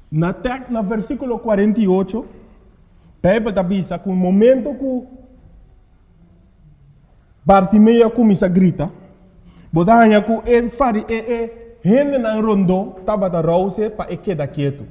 Na versículo 48, Pepe avisa que no momento que Bartimeu começa a gritar, botava que ele fari gente na rondo estava da rouse para quedar quieto.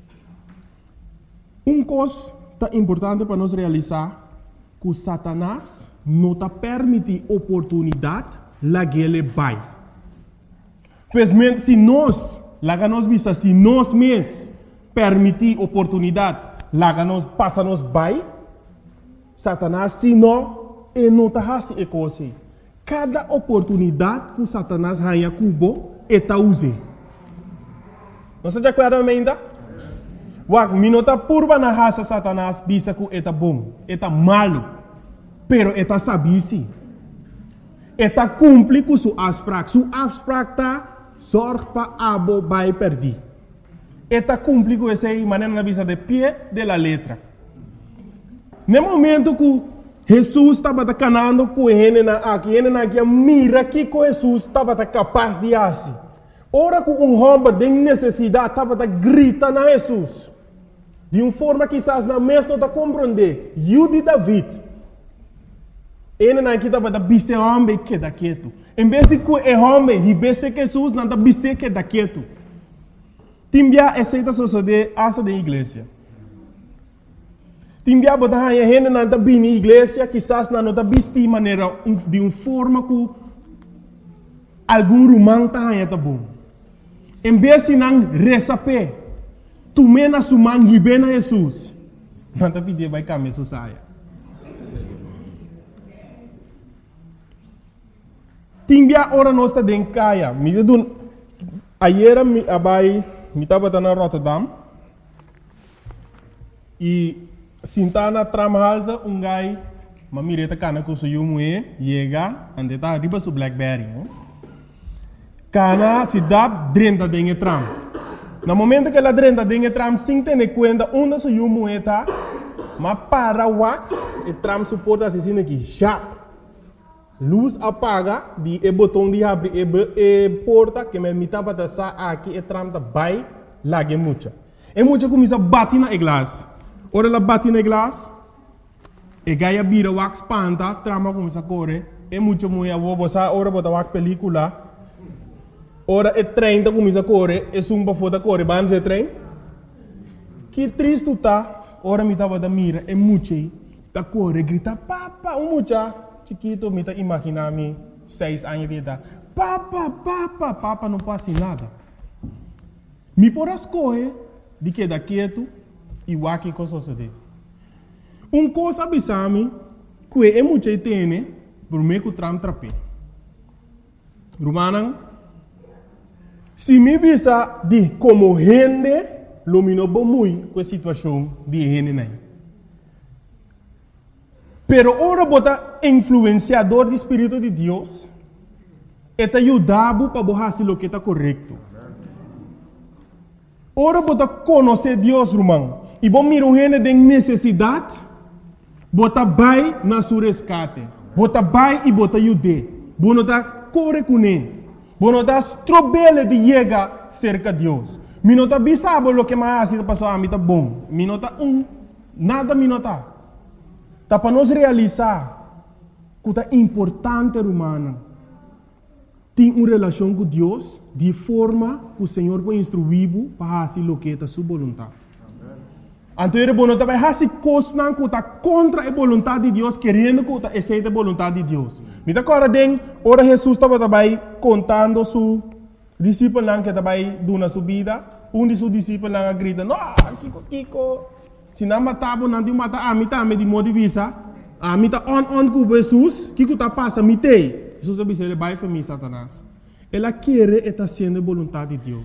Coisa importante para nós realizar que Satanás não está permite oportunidade lá que ele vai. Pois se nós mesmos permitir oportunidade lá que nós passa nos vai, Satanás se não está fazendo coisa. Cada oportunidade que Satanás ganha cubo está usando. Não se acorda ainda? Wak minota purba na raça Satanás bisa que está bom, está malo, pero está sabisi. Está cumpre com sua asprak. Sua asprak está sorte para abo vai perder. Está cumpre com essa maneira na visa de pé de la letra. No momento que Jesus estava canando com ele aqui, mira que Jesus estava capaz de fazer. Ora que homem tem necessidade, estava gritando a Jesus. De uma forma que quizás não mesmo está compreender. Eu de David. Ele não estava da bise homem que da quieto. Em vez de que o homem ribesse Jesus, não da bise que da quieto. Timbia aceita suceder asa da igreja. Timbia botar a gente não da bem na igreja, quizás não da bise de maneira de uma forma que algum romano tá bom. Em vez de não receber tu mena suman hibena Jesus. Manta pedir vai caminhar saia. Timbia ora nós está dentro caia. Me deu ayer me estava na Rotterdam e sintana tramalda gai mamireta cana com seu moe chega ande tá riba su Blackberry. Cana se dá dentro dentro tram. No momento que ela drenta dentro tram, sem ter conta onde se o moeda, mas para o e tram suporta assim aqui, já. Luz apaga, de botão de abrir e porta que me mitava da sa aqui e tram da vai lá que mucha. E mucha começa a bater na glass. Ora ela bate na glass, e gaia bira wax panta, trama começa a correr, e mucha moeda vou botar ora botar wax película. Ora é trem da começa a correr, é sumba foda correr, vamos é trem. Que triste tá, ora me tava da mira, é muito da correr, grita papa, mucha chiquito me tá imaginar me 6 anos de idade. Papa não passa nada. Me por as correr, de que da quieto e o aqui coisa sucede. Coisa abisame, que é muito tem, por meio que o tram trape. Romana se me visa de como gente, lumino muito com a situação de gente. Pero ora bota influenciador do Espírito de Deus, eta ajudava para fazer o que está correto. Ora bota conhecer Deus, irmão, e bom mira gente tem necessidade, bota vai na sua resgate, bota vai e bota ajude, bota corre com ele. Bueno, das trobele de llegar cerca de Deus. Minota bisabo lo que mais está passando a mim tá bom. Minota nada minota. Tá para nós realizar que é importante humana. Tem uma relação com Deus de forma que o Senhor vai instruir para fazer o que é a sua vontade. Então, ele vai fazer coisas que está contra a vontade de Deus, querendo que aceite a vontade de Deus. Me dá agora, ora Jesus estava contando seu discípulo que estava dando sua vida. De seus discípulos grita, não, Kiko, se não matava, não te mata, a mim também de modo de vista, a mim está on com Jesus, Kiko está passando, me tem. Jesus disse, ele vai para mim, Satanás. Ela quer estar sendo a vontade de Deus.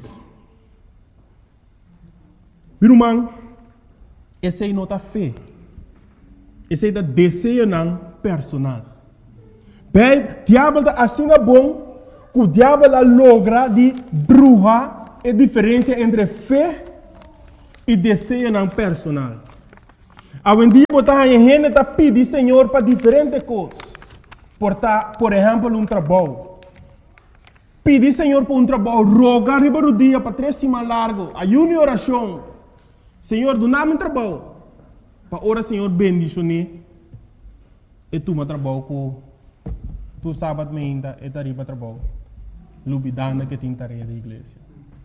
Meu irmão, essa é nota fé. Esse é o desejo personal. Bem, o diabo está assim bom que o diabo logra de bruxa a diferença entre fé e desejo personal. Algum dia a gente está pedindo Senhor para diferentes coisas. Por exemplo, trabalho. Pedir Senhor por trabalho, rogar riba do dia para 3 semanas largo, ayuno e oração. Senhor, do nada trabalho. Para ora, Senhor, bendicionar. E tu me trabalho com tu sábado ainda e tarifa trabalho. Lubidana que tem tarefa da igreja.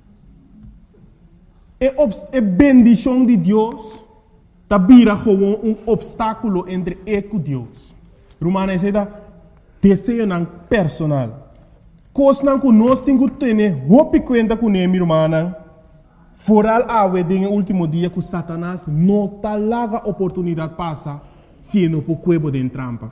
É bendição de Deus. Tá vira como obstáculo entre eu e Deus. Romana é desejo personal. Coisa que nós temos que ter, roupa conta com ele, irmã. Foral awe no último dia que Satanás não tá larga oportunidade passa se não por cuebo de trampa.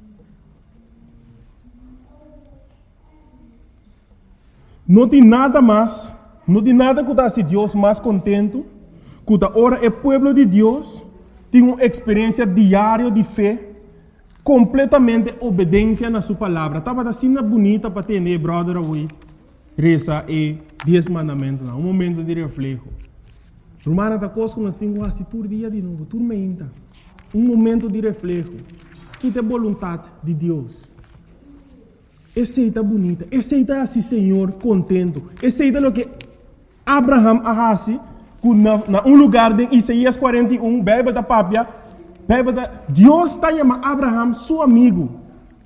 Não tem nada mais, não tem nada que está se Deus mais contento, que tá ora é povo de Deus, tem uma experiência diária de fé, completamente obediência na sua palavra. Estava assim bonita para ter, brother, away. Reza e 10 mandamentos, um momento de reflexo. Romana está conosco assim, quase todo dia de novo, tudo meinta. Um momento de reflexo. Que é a vontade de Deus. Aceita bonita, aceita assim, Senhor, contento. Aceita o que Abraham arrasi, na lugar de Isaías 41, Bíblia da Pápia, Deus está chamando Abraham, seu amigo.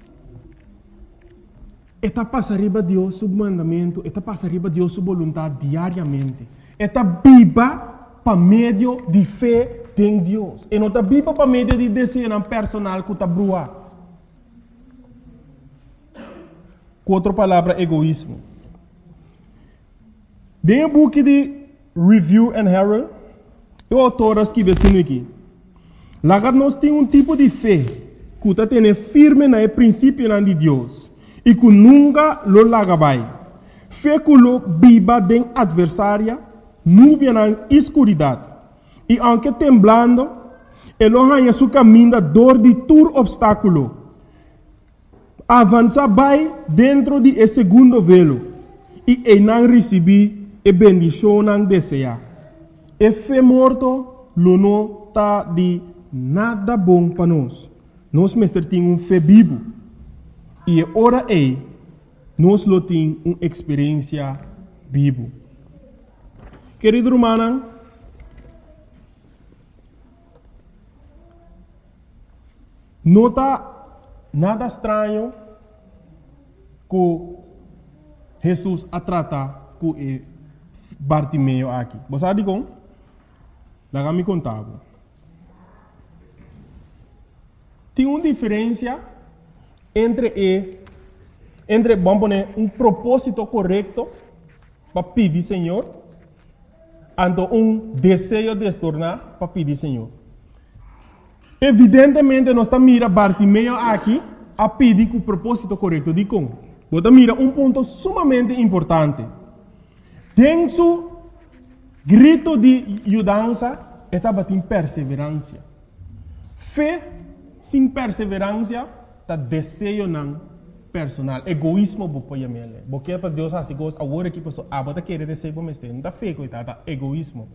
Está passando arriba Deus seu mandamento, está passando arriba Deus sua vontade diariamente. Está viva para meio de fé em Deus. E não está viva para meio de desejo personal que está brua. Com outra palavra, egoísmo. Dentro do book de Review and Herald, o autor escreve assim aqui. Lá nós temos um tipo de fé que está tendo firme no princípio de Deus. E que nunca lo lagabai. Fé que lo viva de adversária, nuvem na escuridade. E aunque temblando, ele arranha seu caminho da dor de todo obstáculo. Avança vai dentro de esse segundo velo. E ele não recebe a bendição não deseja. E fé morto, lo não está de nada bom para nós. Nós mestre temos fé vivo. E ora nós lo temos uma experiência viva. Querido irmão, não está nada estranho que Jesus a tratar com Bartimeu aqui. Você sabe como? Lá me contava. Tem uma diferença entre vamos poner propósito correto para pedir Senhor, e desejo de se tornar para pedir Senhor. Evidentemente, nós estamos mirando Bartimeu aqui a pedir com o propósito correto. De como? Você mira ponto sumamente importante. Tem su grito de mudança, estava em perseverança. Fé sem perseverança está desejo não personal. Egoísmo vou pôr ele. Porque para Deus assim gosta agora que pessoa abota querer desejo para mestre. Não está fé coitada, egoísmo.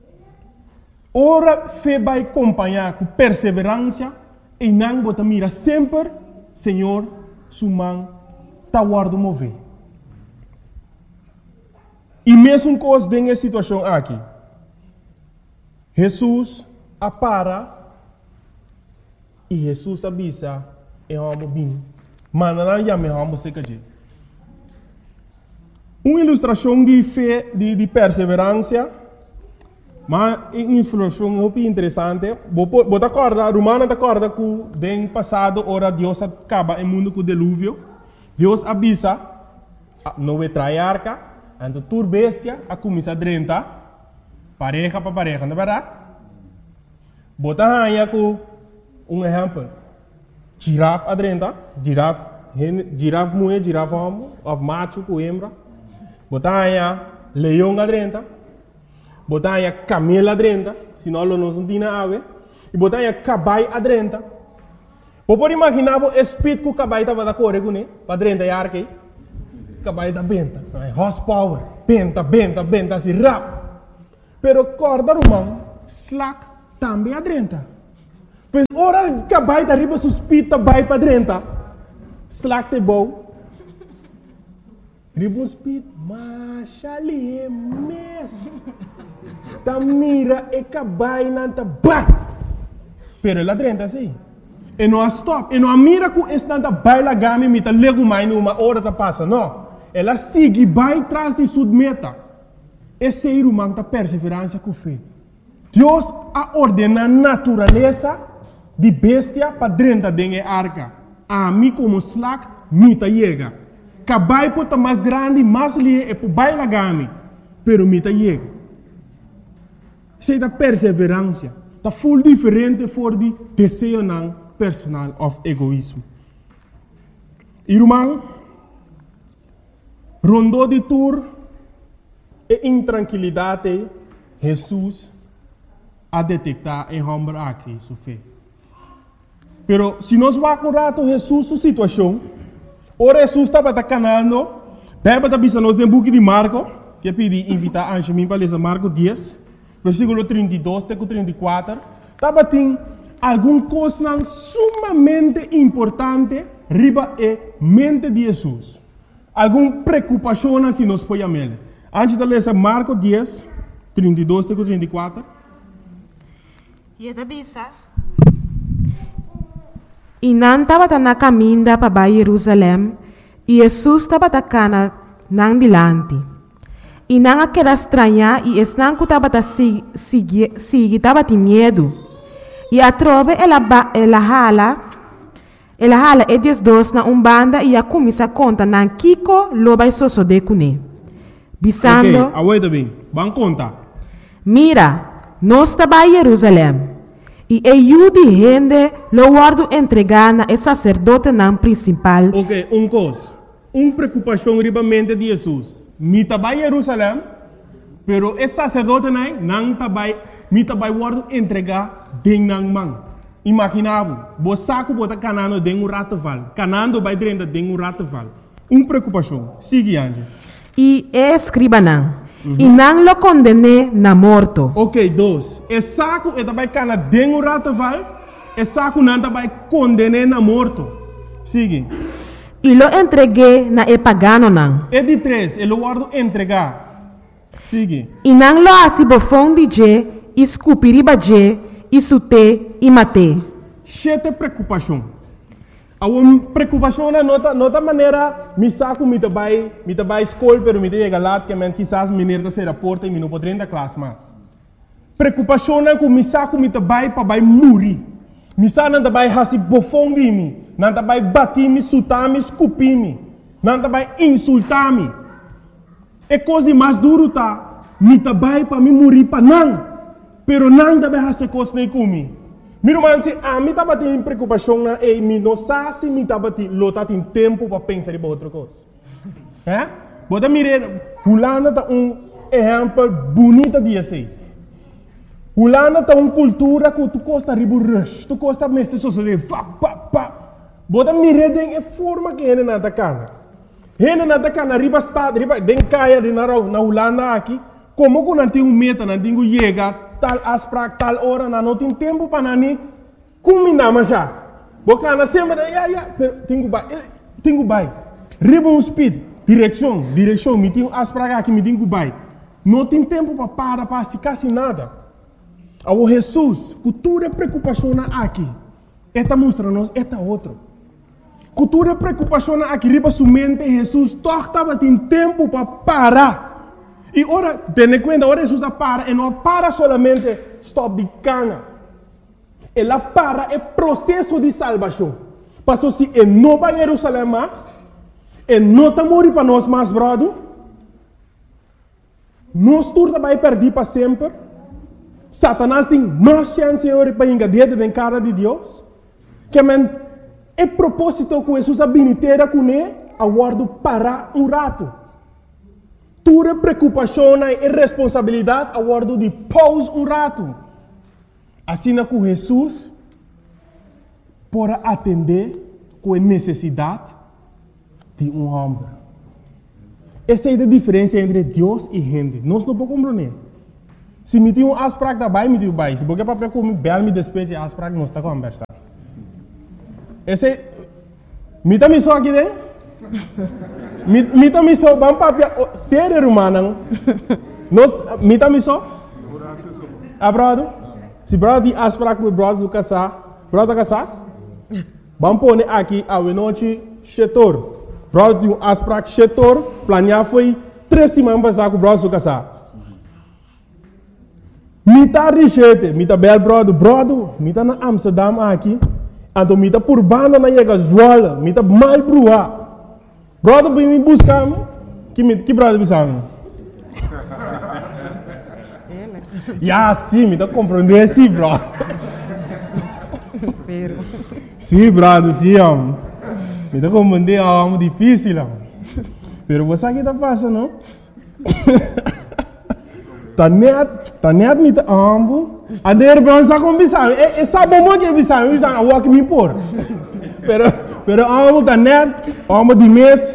Ora fé vai acompanhar com perseverança e não bota mira sempre Senhor sumang tá guardo mover. E mesmo coisa dessa situação aqui. Jesus apara e Jesus avisa e vamos bem. Mas já me vamos secar. Uma ilustração de fé, de perseverança, mas uma ilustração muito interessante. Você acorda, Romana acorda que no passado, ora Deus acaba o mundo com o dilúvio. Deus avisa, não vai trair arca, então tur bestia, a começar a drentar, pareja para pareja, não é verdade? Bota aí com exemplo. Girafa adrenta, girafa mulher, girafa homem, of macho com hembra. Botar aí leão adrenta, botar aí camelo adrenta, senão não se tem ave, e botar aí cabai adrenta. Pode imaginar o espírito que o cabai estava da correr com ele, para adrenta e arque, cabai da benta, horsepower, benta, assim rap. Pero corda romano, slack também adrenta. Pois ora cabai da riba suspita vai para adrenta, slack te bom. Riba speed, mas ali é mes. ta mira e cabai nanta ba. Pero ela drenta assim. E não stop. E não mira com estanta baila gami mita lego mais numa hora ta passa. Não. Ela sigue vai traz de sua meta. Esse ser humano ta perseverança com fé. Deus a ordena a natureza de bestia para dentro da arca. A mim como slack, mita chega. Cabai pota mais grande, mais lie e por baila gami. Pero mita chega. Sei da perseverança. Tá full diferente for de desejo não personal of egoísmo. Irmão, rondou de tour e intranquilidade, Jesus a detectar em homem aqui, sua fé. Pero se nós vamos curar Jesus sua situação, ora Jesus estava canando, bem para bisa nós no book de Marco, que pedi invitar a Anjamim para ler Marco 10, versículo 32 até 34, estava tem alguma coisa sumamente importante riba e mente de Jesus. Alguma preocupação se nós podemos ver. Antes de ler Marco 10, 32 até 34. E da bisa. E não estava na caminho para Jerusalém, e Jesus estava na dilante. E não aquela estranha, e não estava estava medo. E a trove ela hala e dias dois na banda e a começa a contar na Kiko lo vai de cune. Bisando. Ok, aguenta bem. Vamos contar. Mira, nós estamos em Jerusalém. E eu de gente lo guardo entregar na sacerdote na principal. Ok, coisa. Preocupação riba mente de Jesus. Mi estava em Jerusalém, pero esse sacerdote não estava mi tabai guardo entregar ding nang mang. Imaginavo, bo saco bota canando ding rataval. Canando vai dentro ding rataval. Preocupação. Sigue ande. E escriba não. E não lo condene na morto. Ok, dois. E saco e tabai cana ding rataval. E saco não tabai condene na morto. Sigue. E lo entreguei na pagano não. E de três, ele guardo entregar. Sigue. E não lo asibofon de je, escupiriba je, isute e mate. Chete preocupação. A preocupação na nota maneira, me saco me tabai escola, pero me chega lá que men quizás menino da será porta e me não poderia da classe mais. Preocupação na com me saco me tabai para vai morrer. Me saco não tabai hasi bofong de mim, não tabai bater me, sutar me, escupir me, não tabai insultar me. É coisa de mais duro tá, me tabai para me morrer para não, pero não tabai hasi coisa nem comigo. Meu irmão, se a mim estava tendo preocupação na e me não sabe se me estava tendo tempo para pensar em outra coisa. É? Bota mirar, Holanda tá exemplo bonito de assim. Holanda tá cultura que tu gosta de rush, tu gosta mesmo de sociedade, Bota mirar de forma que ele não tá cana. Ele não tá cana, riba estado, riba den caia de na Holanda aqui, como que não tem meta, não tem chega tal asprak, tal hora, não tem tempo para nani, combinar mas já. Bocana sempre, tenho bai. Riba speed, direção, me tenho asprak aqui, me tenho bai. Não tem tempo para se quase nada. O Jesus, cultura preocupação aqui, esta mostra-nos, esta outro. Cultura preocupação aqui, riba sua mente, Jesus, estava tem tempo para parar. E ora, tenha conta, ora Jesus para, e não para solamente stop de cana. Ela para é processo de salvação. Pastor, se ele não vai a Jerusalém mais, ele não está morrendo para nós mais, brother, nós todos vai perder para sempre. Satanás tem mais chance para engadir na cara de Deus. Que é propósito que Jesus habilitera com ele, aguardo parar rato. Tua preocupação e responsabilidade a guardo de pause rato. Assim com Jesus, para atender com a necessidade de homem. Essa é a diferença entre Deus e gente. Nós não podemos compreender. Se me tem asprak da bai, me tem bai. Se porque para comer bel me despeje asprak não está conversando. Esse me tá me só aqui dentro. Mita miso bang papia ser rumah nang nos mita miso brother? Se brother tem afspraak met brother casar, brother casar? Vamos pôr aqui a noite setor. Brother tem afspraak setor, planear foi 3 semanas passar com o brother casar. Mita richete, mita bel brother, mita na Amsterdam aqui, então mita por banda na chega Zwolle, mita mal brua. Brother vem me buscar, que brother bisang? Ya, sim, me tá compreendendo, sim, bro. Sim, brother, sim, me tá compreendendo, é muito difícil, pero você aqui tá passando, não? Tá net me tá ambo, a der bron sa com bisang, é sabe como que bisang a walk me por. Pero ambo tá net, ambo de mês.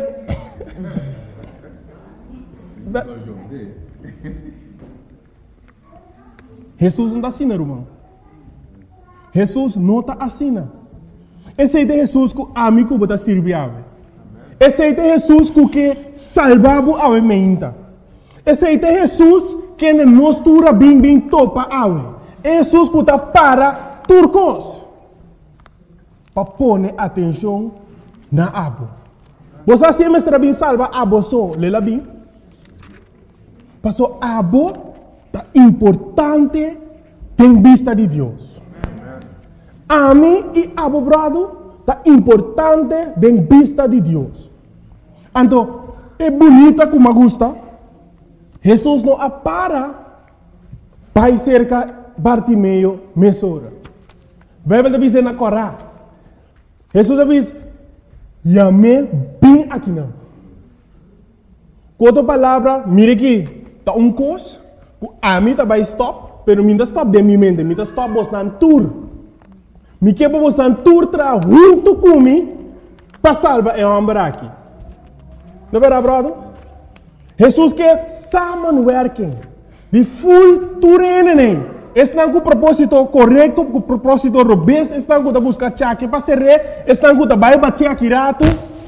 Jesus não está assim, irmão. Jesus não está assim. Esse é Jesus que a mim que está servindo. Esse é Jesus que salvava a mim. Esse é Jesus que nos tura bem topa a Jesus que está para turcos. Para pôr atenção na abo. Você sempre está bem salva abo só, lela bem. Passou abo importante em vista de Deus. A mim e abo brado tá importante em vista de Deus. Então, é bonita como gosta. Jesus não apara para cerca Bartimeu mesora. Bíblia diz na Corá. Jesus diz: "Yame bem aqui não." Quanto palavra, mire aqui, tá coisa. A mim também stop, pero mim stop de minha mente, mim stop bostan tour. Me que bostan tour tra junto comigo para salvar o homem aqui. Não é verdade, brother? Jesus quer samenwerking, de full tour nem. Estão com o propósito correto, com o propósito robusto, estão com a buscar chaque para ser rei, estão com a vai bater aqui rato.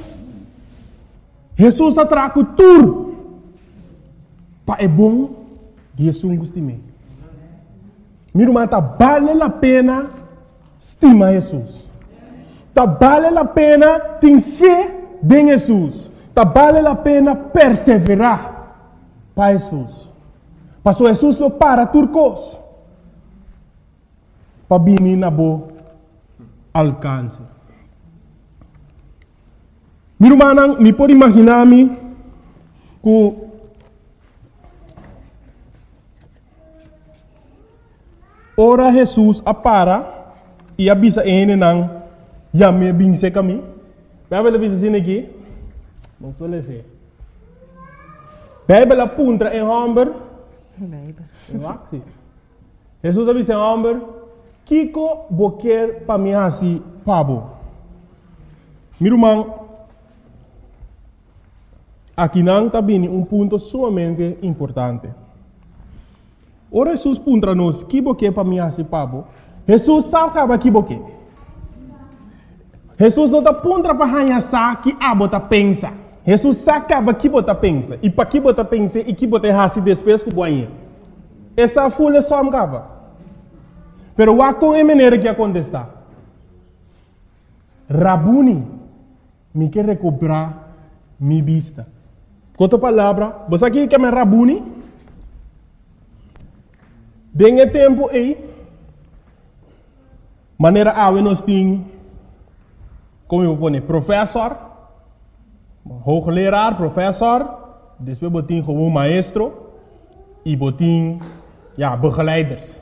Jesus está trazendo tour para é bom. Jesus gostime. Meu irmão, tá vale a pena estimar Jesus. Tá vale a pena ter fé em Jesus. Tá vale a pena perseverar para Jesus. Passou Jesus não para turcos. Para vir na boa alcance. Meu irmão, me pode imaginar-me que ora Jesus apara e avisa ele não yame bem se caminho. Bíblia avisa assim aqui. Não suele ser. Bíblia apunta em homem. Jesus avisa em homem. Kiko boquer para mim assim pabo. Meu irmão, aqui não está bem ponto sumamente importante. Ora Jesus puntra nos que boque para mim assim pabo. Jesus sabe que boque. Jesus não está puntra para ganhar que a bota pensa. Jesus sabe que bota pensa e para que bota pensa e que bota assim depois que boinha. Essa folha só me acaba. Pero wa com a maneira que acontece. Rabuni me quer recuperar minha vista. Outra palavra, você aqui quer me Rabuni? Dengue tempo aí, maneira nós temos, como eu vou dizer, professor, hoogleraar, professor, depois botin como maestro e botin, begeleiders.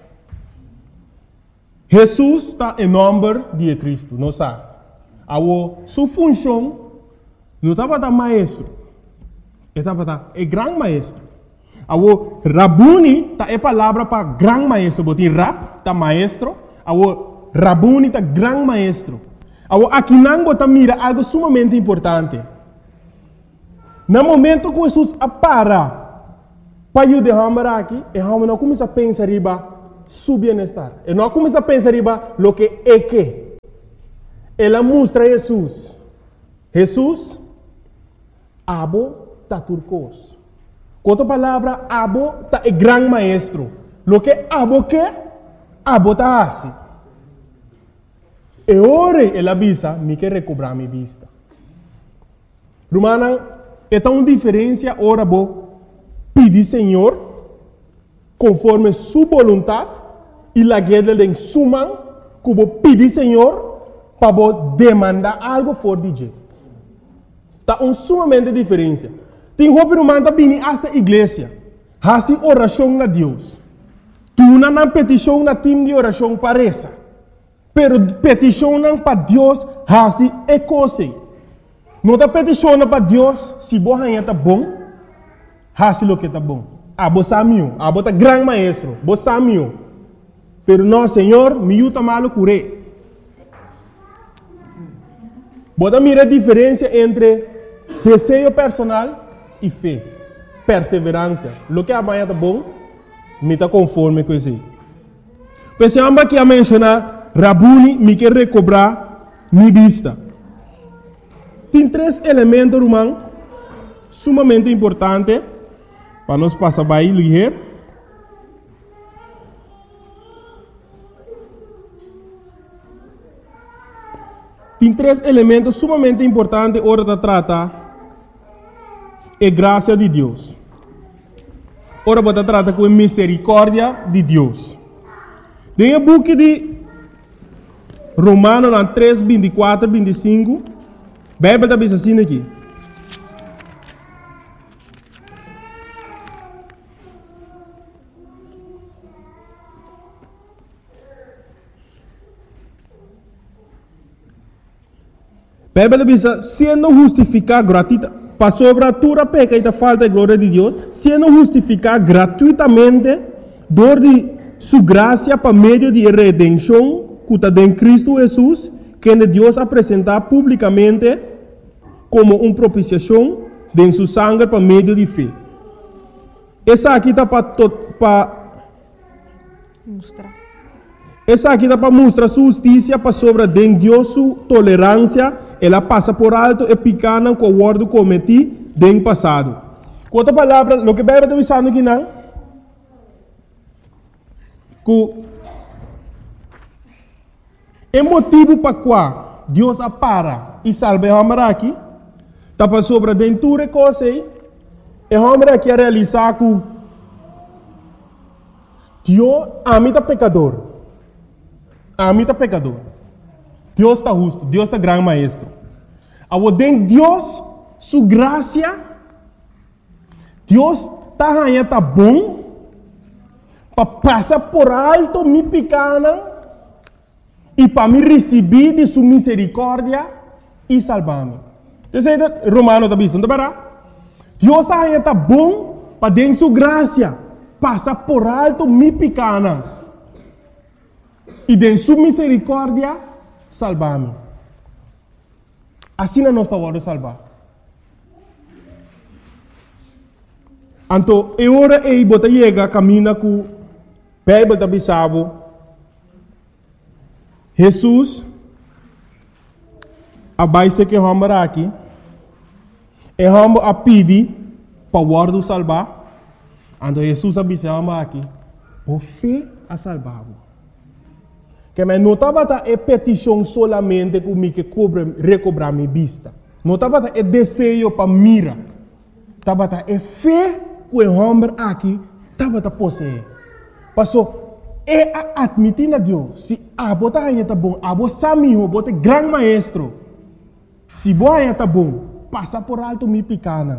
Jesus está em nome de Cristo, não sabe? Sua função não estava para maestro, estava para grande maestro. Awo Rabuni ta é palavra para grande maestro, botin rap ta maestro, awo Rabuni ta grande maestro. Awo aqui não bota mira algo sumamente importante. No momento que Jesus apara para ajudar aqui, e não começa a pensar riba su bem-estar. E não começa a pensar riba lo que é que. Ela mostra Jesus. Jesus abo ta turcos. Outra palavra, abo tá é grande maestro. Lo que abo ta hasi. E ore ela visa, me quer recobrar minha vista. Romana, é tão diferença ora bo pedir Senhor conforme sua vontade e la guerra de suma que bo pedir Senhor para bo demandar algo for DJ. Tá sumamente diferença. Tem roupa romana bini essa igreja, hasi oração na Deus. Tu não petição na time de oração parece. Pero peticionam para Deus hasi é coisa. Não tá peticionando para Deus se boa está bom, hasi lo que está bom. Abo samio, abo tá grande maestro, bo samio. Pero não, Senhor, me yuta malo cure. Bota mira a diferença entre desejo personal e fé, perseverança. Lo que amanhã está bom, me está conforme com isso. Pensamos que a mencionar Rabuni me quer recobrar minha vista. Tem 3 elementos, irmão, sumamente importantes para nós passar bem ligeiro. Tem 3 elementos sumamente importantes hora de tratar a graça de Deus. Ora você trata com a misericórdia de Deus. Tem o book de Romanos 3, 24, 25. A Bíblia está dizendo assim aqui. A Bíblia diz, sendo justificado gratuitamente, para sobre a tua peca e a falta de glória de Deus, sendo justificado gratuitamente, dor de sua graça para meio de redenção, que está em Cristo Jesus, que Deus apresentar publicamente como uma propiciação de sua sangue para meio de fé. Essa aqui está para mostrar. Essa aqui está para mostrar sua justiça para sobre de Deus sua tolerância. Ela passa por alto e picana com o ordo cometido no passado. Com outra palavra, o que a Bíblia está dizendo aqui não? Que o motivo para qual Deus apara e salva o homem aqui, está para sobre dentro de coisa e o homem aqui a realizar que Deus ama o pecador. Ama o pecador. Deus está justo, Deus está grande maestro. Ao den Deus, sua graça, Deus está bom, para passar por alto minha pequena e para me receber de sua misericórdia e salvar-me. Você é Romano está dizendo, Deus está bom para den sua graça, passar por alto minha pequena e de sua misericórdia salvar-me. Assim não está hora de salvar. Então, é hora de você chegar, caminha com a Bíblia da Bissau. Jesus, a base que vamos aqui, é vamos a pedir para o guarda salvar. Então, Jesus a Bissau aqui, o fé a salvar. Que me notava é petição solamente comigo que recobrar minha vista. Notava é desejo para mira. Tava é fé que o homem aqui tava possuir. Passou é admitir a Deus. Se a bota aí tá bom, a bota samiho, bota grande maestro. Se boa aí tá bom, passa por alto minha pequena.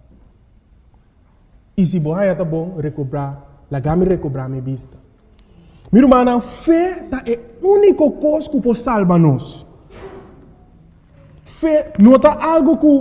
E se boa aí tá bom, recobrar, largar me recobrar minha vista. Meu irmão, fé é a única coisa que pode salvar nós. Fé não é algo que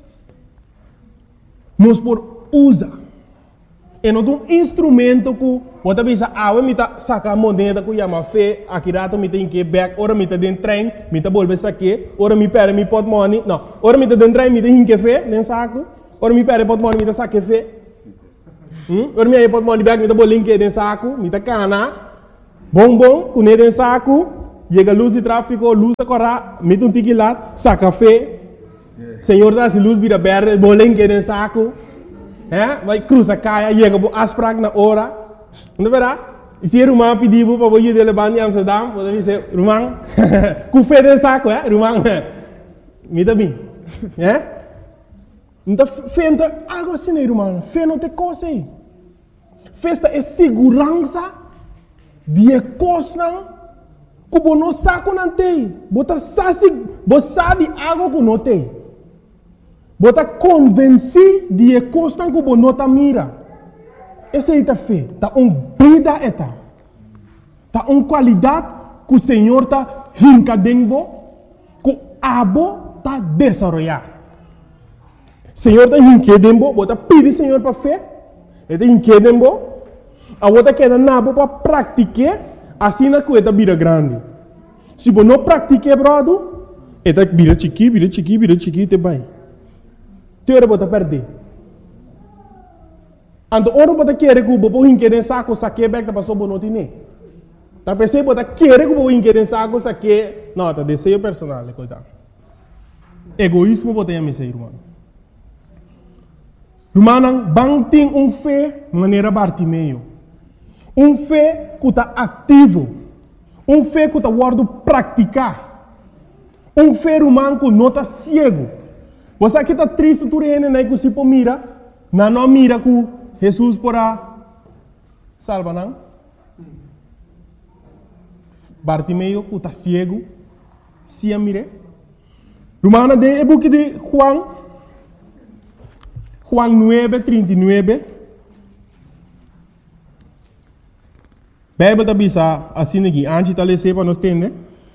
nós podemos usar. É um instrumento que você pensa, eu vou sacar a moneda que chama fé, aqui rato eu tenho que ir back, ora eu estou dentro do trem, eu estou voltando saque, ora eu pego meu portmoney, não, ora eu estou dentro do trem, eu tenho que ir fé, nem saco, ora eu pego o portmoney, eu estou saque fé, ora eu pego o portmoney back, eu estou voltando dentro saco, eu estou cana. Bom, com ele em saco, chega a luz de tráfego, luz da corra, mete um tique lá, saca café, Senhor dá se luz vira verde, bolengue em saco, vai cruza caia, chega a asprag na hora, Não verá? E se Rumang pediu para você de levar em Amsterdam, você diz, Rumang, com fé de saco, Rumang, me dá bem. Então, fé não é algo assim, Rumang. Fé não tem coisa aí. Festa é segurança de coisa que você não sabe não tem. Você sabe algo que não tem. Você está convencido de coisa que você não mira. Essa é a fé. Está uma vida. Está uma qualidade que o Senhor está rincadendo, que o abo está desenvolvendo. O Senhor está rincadendo, você pede ao Senhor para fé. Ele está rincadendo, a outra quer nabo para praticar, assim na coisa vira grande. Se você não pratica, brother, ele vira chiqui, te vai. Teora você perder. Então, ora você quer que você hinque saco, saque back da pessoa não tem. Tá pensando você quer que você hinque saco, saque, não, tá desejo personal, coitado. Egoísmo você tem a irmão. Irmão, bang tem fé maneira Bartimeu. Fé que está ativo. Fé que está guardando praticar. Fé humano que não está cego. Você aqui está triste, tu reina, que se mira, não mira que Jesus porá salva, não? Bartimeu que está cego, se mire. Romana de book de Juan 9:39. Bíblia está bisa assim aqui, antes de ler para nós entender.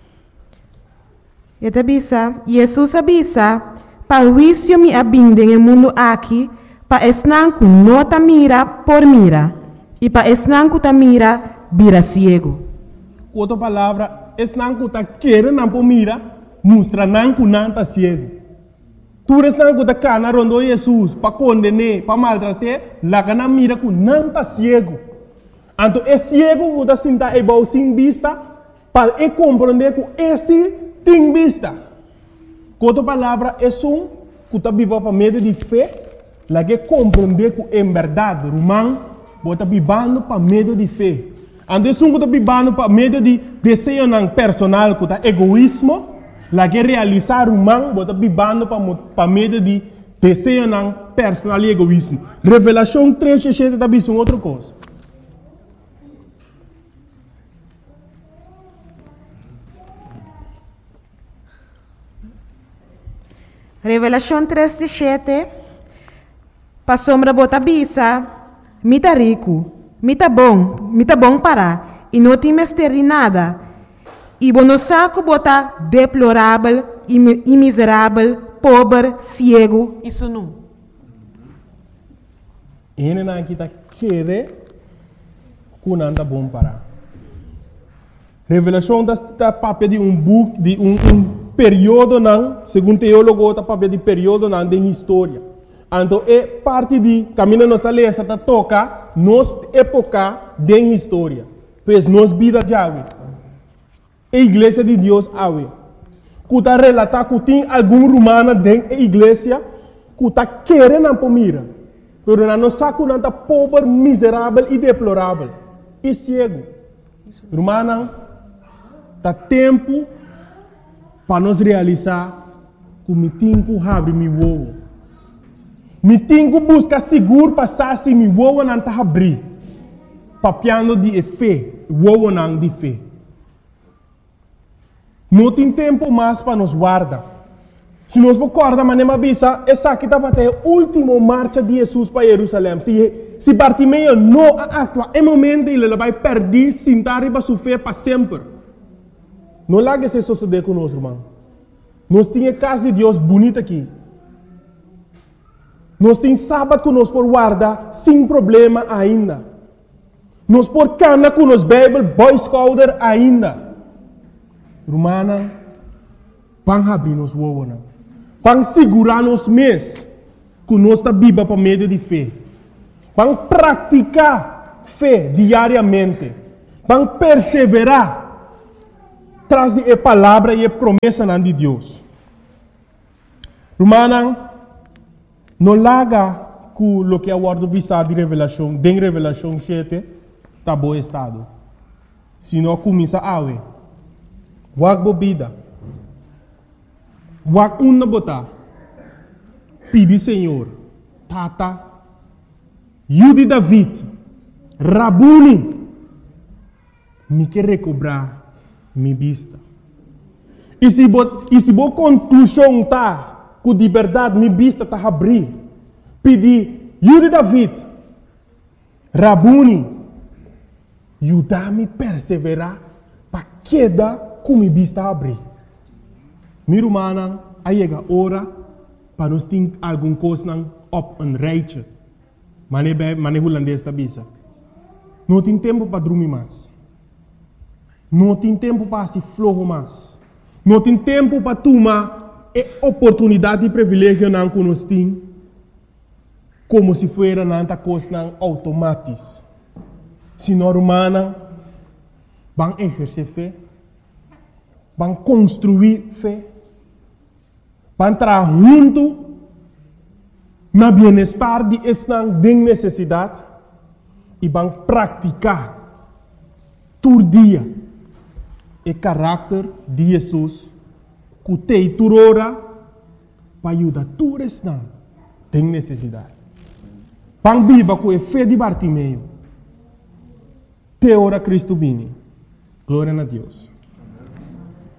E bisa, Jesus avisa, para o juízo me abinde no mundo aqui, para esnanco nota mira por mira, e para esnanco ta mira vira ciego. Outra palavra, esnanco ta querendo por mira, mostra nanco não ta ciego. Tu esnanco ta cana rondo Jesus, para condenar, para maltratar, lá cana mira que não ta ciego. Então, é ciego que está sentado igual sem vista, para compreender que esse tem vista. Outra palavra, é que está vivo para meio de fé, lá que compreender que é verdade, Romano, está vivendo para meio de fé. Então, que está vivendo para meio de desejo personal, que está egoísmo, lá que realizar Romano, está vivendo para meio de desejo personal e egoísmo. Revelação 3, está vivendo outra coisa. Revelação 3:7. Para sombra bota bisa, mita rico, mita bom para, e não tem mestre de nada. E bono saco bota deplorável e miserável, pobre, cego e sunu. Ele não está querendo que não está bom para. Revelação está papel de book, de período não, segundo teólogo, está papel de período não de história. Então, é parte de caminho nossa lesa está toca nos época de história. Pois nos vida de ave. A igreja de Deus ave. Que está relatar que tem algum romano dentro da igreja que está querendo para mira. Pero não sabe que não está pobre, miserável e deplorável. E cego. Romano, está tempo para nós realizar que me tenho que abrir meu ovo. Me tenho que buscar seguro passar se meu ovo não está abrir. Papiando de fé, o ovo não de fé. Não tem tempo mais para nos guardar. Se nós recordamos, mas nem bisa, essa aqui está para a última marcha de Jesus para Jerusalém. Se Bartimeu não atua, é momento ele vai perder, sentar e vai sofrer para sempre. Não lá que se suceder conosco, irmão. Nós temos casa de Deus bonita aqui. Nós temos sábado que nós por guardar sem problema ainda. Nós por cana com nos Bible, Boy Scouter ainda. Romana, vão abrir nos ovos. Vão segurar nos mês que nós está viva para meio de fé. Vão praticar fé diariamente. Vão perseverar traz a palavra e a promessa de Deus. Romana, não larga com o que é o word de Revelação, de Revelação 7, tá bom estado. Se não começa a ver, wak bebida, wak una botar, pedi Senhor, tata, Yudi David, Rabuni, me quer recobrar minha vista. E se bo conclusão tá, que de verdade minha vista tá abrir, pedi Yudi David, Rabuni, ajuda-me a perseverar para queda com minha vista abrir. Meu irmão, aí chega a hora para nós ter alguma coisa op een rijtje. Mane holandês da bisa. Não tem tempo para dormir mais. Não tem tempo para se flojo mais. Não tem tempo para tomar a oportunidade e privilégio que nós temos como se fosse nanta coisa automática. Se nós humanos vão exercer fé, vão construir fé, vão trabalhar junto na bem-estar de esta necessidade e vão praticar todo dia o caráter de Jesus que tem toda hora para ajudar todos esta tem necessidade. Vão viver com a fé de Bartimeu. Te ora Cristo vini. Glória a Deus.